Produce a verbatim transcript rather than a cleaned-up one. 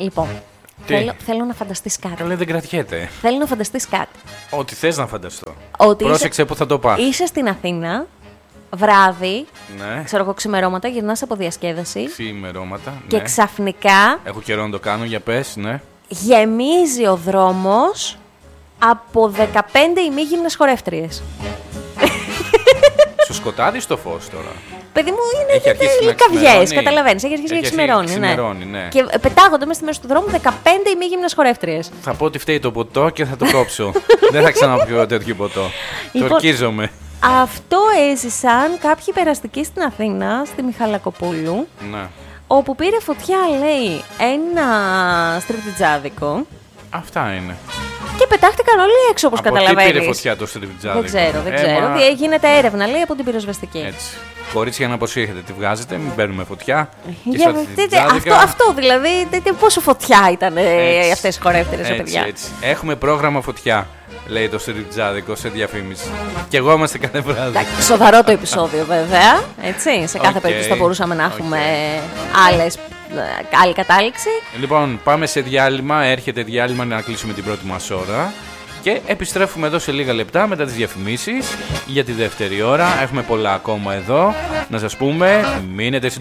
Λοιπόν, θέλω, θέλω να φανταστείς κάτι. Καλέ, δεν κρατιέται. Θέλω να φανταστείς κάτι. Ό,τι θες να φανταστώ. Ότι Πρόσεξε είσαι, που θα το πας. Είσαι στην Αθήνα, βράδυ, Ναι. ξέρω εγώ ξημερώματα, γυρνάς από διασκέδαση. Ξημερώματα. Και ναι. ξαφνικά Έχω καιρό να το κάνω, για πες, ναι. γεμίζει ο δρόμος από δεκαπέντε ημίγυμνες χορεύτριες. Στο σκοτάδι, στο φως τώρα. Παιδί μου, είναι Έχει αρχίσει να λικαβιές, ξημερώνει. καταλαβαίνεις. Έχει αρχίσει να Έχει ξημερώνει. αρχίσει να ξημερώνει, ναι. Και πετάγονται μέσα στη μέση του δρόμου δεκαπέντε ημίγυμνες χορεύτριες. Θα πω ότι φταίει το ποτό και θα το κόψω. Δεν θα ξαναπιω τέτοιο ποτό. Λοιπόν, Το ορκίζομαι. Αυτό έζησαν κάποιοι περαστικοί στην Αθήνα, στη Μιχαλακοπούλου, Ναι. όπου πήρε φωτιά, λέει, ένα στριπτιτζάδικο Αυτά είναι. και πετάχτηκαν όλοι έξω, όπως Από καταλαβαίνεις. τι πήρε φωτιά το στριπτζάδικο? Δεν ξέρω, δεν Ε, ξέρω. μα- Διέ- Γίνεται έρευνα, λέει, από την πυροσβεστική. Έτσι. Κορίτσια, να αποσύχετε, τη βγάζετε, μην παίρνουμε φωτιά. Και Για, στα δείτε, στριπτζάδικα- αυτό, αυτό δηλαδή, δείτε πόσο φωτιά ήταν ε, Έτσι. αυτές οι χορεύτριες, Έτσι, παιδιά. έτσι. Έχουμε πρόγραμμα φωτιά, λέει το στριπτζάδικο σε διαφήμιση. Και εγώ είμαστε κάθε βράδυ. Εντάξει, σοβαρό το επεισόδιο βέβαια, έτσι. Σε κάθε Οκ, περίπτωση θα μπορούσαμε να οκ. έχουμε άλλες, άλλη κατάληξη. Λοιπόν, πάμε σε διάλειμμα. Έρχεται διάλειμμα να κλείσουμε την πρώτη μας ώρα. Και επιστρέφουμε εδώ σε λίγα λεπτά μετά τις διαφημίσεις για τη δεύτερη ώρα. Έχουμε πολλά ακόμα εδώ. Να σας πούμε, μείνετε συντονισμένοι.